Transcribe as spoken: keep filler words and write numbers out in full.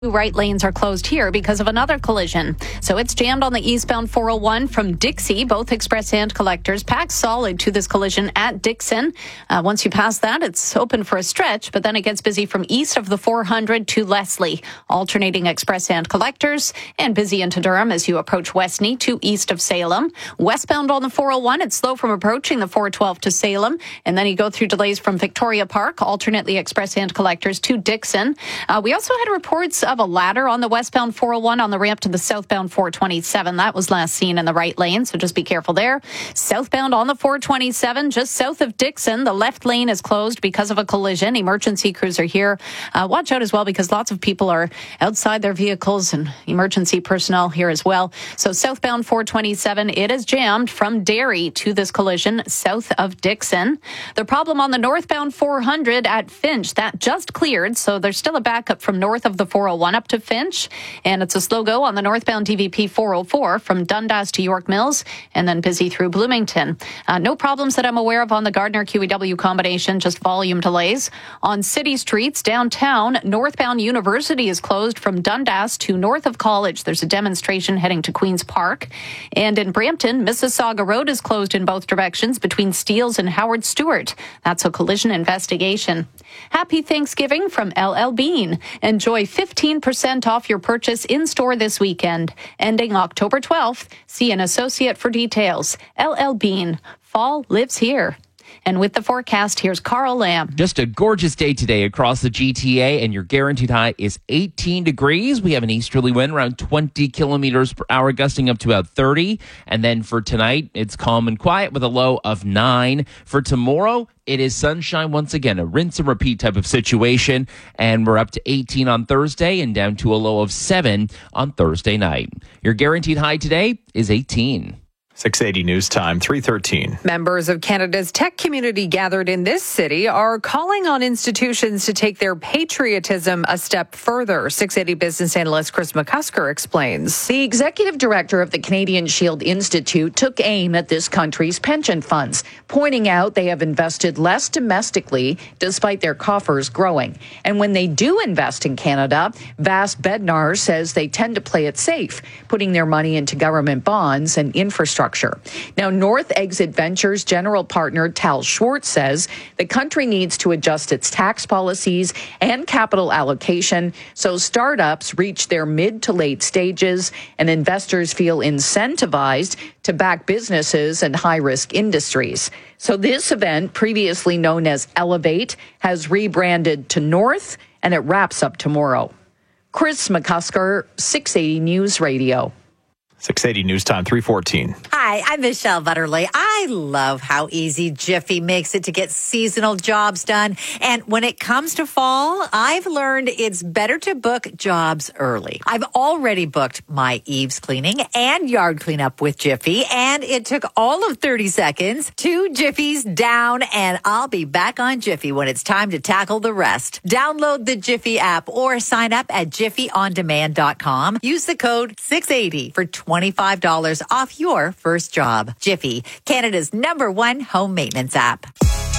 Right lanes are closed here because of another collision. So it's jammed on the eastbound four oh one from Dixie. Both express and collectors packed solid to this collision at Dixon. Uh, once you pass that, it's open for a stretch, but then it gets busy from east of the four hundred to Leslie. Alternating express and collectors, and busy into Durham as you approach Westney to east of Salem. Westbound on the four oh one, it's slow from approaching the four twelve to Salem. And then you go through delays from Victoria Park, alternately express and collectors to Dixon. Uh, we also had reports of a ladder on the westbound four oh one on the ramp to the southbound four twenty-seven. That was last seen in the right lane, so just be careful there. Southbound on the four twenty-seven, just south of Dixon, the left lane is closed because of a collision. Emergency crews are here. Uh, watch out as well because lots of people are outside their vehicles and emergency personnel here as well. So southbound four twenty-seven, it is jammed from Derry to this collision south of Dixon. The problem on the northbound four hundred at Finch, that just cleared, so there's still a backup from north of the four oh one up to Finch, and it's a slow go on the northbound D V P four oh four from Dundas to York Mills, and then busy through Bloomington. Uh, no problems that I'm aware of on the Gardner Q E W combination, just volume delays. On city streets downtown, northbound University is closed from Dundas to north of College. There's a demonstration heading to Queen's Park. And in Brampton, Mississauga Road is closed in both directions between Steeles and Howard Stewart. That's a collision investigation. Happy Thanksgiving from L L Bean. Enjoy fifteen percent off your purchase in-store this weekend. Ending October twelfth. See an associate for details. L L Bean. Fall lives here. And with the forecast, here's Carl Lamb. Just a gorgeous day today across the G T A, and your guaranteed high is eighteen degrees. We have an easterly wind around twenty kilometers per hour, gusting up to about thirty. And then for tonight, it's calm and quiet with a low of nine. For tomorrow, it is sunshine once again, a rinse and repeat type of situation. And we're up to eighteen on Thursday and down to a low of seven on Thursday night. Your guaranteed high today is eighteen. six eighty News Time, three thirteen. Members of Canada's tech community gathered in this city are calling on institutions to take their patriotism a step further. six eighty business analyst Chris McCusker explains. The executive director of the Canadian Shield Institute took aim at this country's pension funds, pointing out they have invested less domestically despite their coffers growing. And when they do invest in Canada, Vas Bednar says they tend to play it safe, putting their money into government bonds and infrastructure. Now, North Exit Ventures general partner Tal Schwartz says the country needs to adjust its tax policies and capital allocation so startups reach their mid to late stages and investors feel incentivized to back businesses and high-risk industries. So this event, previously known as Elevate, has rebranded to North, and it wraps up tomorrow. Chris McCusker, six eighty News Radio. six eighty News Time, three fourteen. Hi, I'm Michelle Butterly. I love how easy Jiffy makes it to get seasonal jobs done. And when it comes to fall, I've learned it's better to book jobs early. I've already booked my eaves cleaning and yard cleanup with Jiffy, and it took all of thirty seconds. Two Jiffies down, and I'll be back on Jiffy when it's time to tackle the rest. Download the Jiffy app or sign up at jiffy on demand dot com. Use the code six eighty for twenty-five dollars off your first job. Jiffy, Canada's number one home maintenance app.